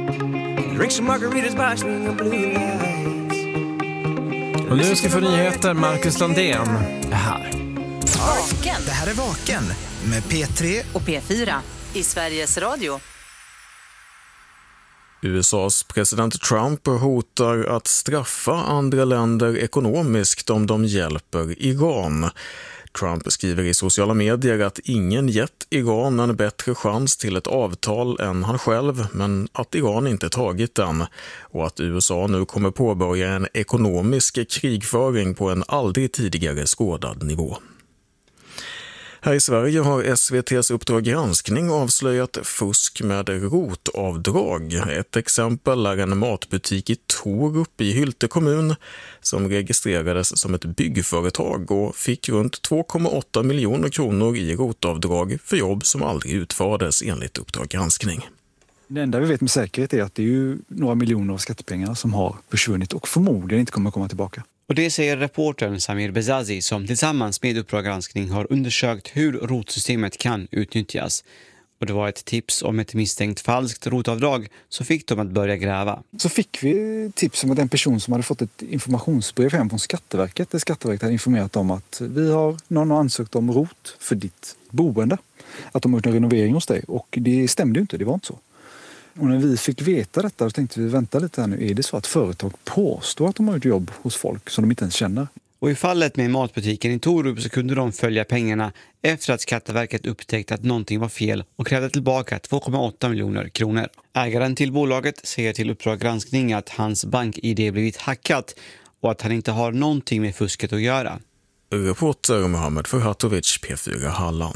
Drink some margaritas by swinging blue lights. Och nu ska vi få nyheter. Marcus Landén är här. Vaken. Det här är Vaken med P3 och P4 i Sveriges Radio. USAs president Trump hotar att straffa andra länder ekonomiskt om de hjälper Iran. Trump skriver i sociala medier att ingen gett Iran en bättre chans till ett avtal än han själv, men att Iran inte tagit den, och att USA nu kommer påbörja en ekonomisk krigföring på en aldrig tidigare skådad nivå. Här i Sverige har SVT:s Uppdrag granskning avslöjat fusk med rotavdrag. Ett exempel är en matbutik i Torup i Hylte kommun som registrerades som ett byggföretag och fick runt 2,8 miljoner kronor i rotavdrag för jobb som aldrig utfördes enligt Uppdrag granskning. Det enda vi vet med säkerhet är att det är ju några miljoner av skattepengar som har försvunnit och förmodligen inte kommer komma tillbaka. Och det säger reportern Samir Bezazi som tillsammans med Uppdrag granskning har undersökt hur rotsystemet kan utnyttjas. Och det var ett tips om ett misstänkt falskt rotavdrag så fick de att börja gräva. Så fick vi tips om att en person som hade fått ett informationsbrev hem från Skatteverket där Skatteverket hade informerat om att någon har ansökt om rot för ditt boende. Att de har gjort en renovering hos dig, och det stämde ju inte, det var inte så. Och när vi fick veta detta så tänkte vi vänta lite här nu. Är det så att företag påstår att de har gjort jobb hos folk som de inte ens känner? Och i fallet med matbutiken i Torup så kunde de följa pengarna efter att Skatteverket upptäckte att någonting var fel och krävde tillbaka 2,8 miljoner kronor. Ägaren till bolaget säger till Uppdrag granskning att hans bank-ID blivit hackat och att han inte har någonting med fusket att göra. Reporter Mohammed Ferhatovic, P4 Halland.